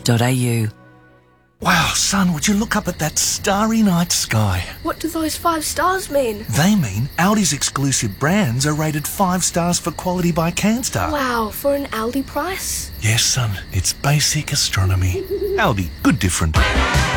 Wow, son, would you look up at that starry night sky? What do those 5 stars mean? They mean Aldi's exclusive brands are rated 5 stars for quality by Canstar. Wow, for an Aldi price? Yes, son, it's basic astronomy. Aldi, good different.